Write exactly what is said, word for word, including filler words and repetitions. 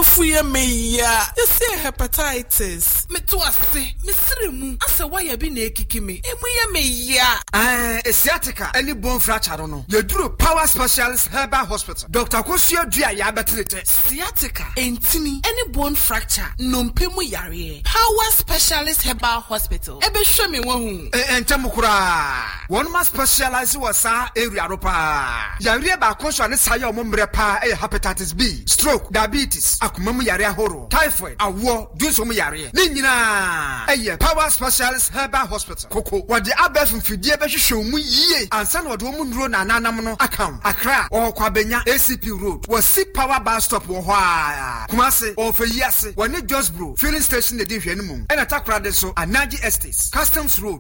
Afuya meya. You see hepatitis. Me to ase. Me sremu. Ase why you be na ekiki me. Emuya meya. Eh, sciatica. Any bone fracture no. You do Power Specialist Herbal Hospital. Doctor Kosio Dia ya betrete. Sciatica. Entini. Any bone fracture. Nompemu yare. Power Specialist Herbal Hospital. Ebe show me one. Eh, entemukura. One must specialize was area ropa. Yare ba konso ne saye omombre pa e hepatitis B, stroke, diabetes, akumemu yare ahoro, typhoid, awo, dunso yare. Ni nyina eye Power Specialist Herbal Hospital. Koko wode abef mfidie be hwehwe mu yie. Ansa na wode mu nduro na nanam no akam. Accra or Kwabenya A C P Road. Was see Power Bar Stop wo ho a. Kumase or for yase. Woni Josbro filling station de hwe no mum. And atakra de so Anaji Estates, Customs Road,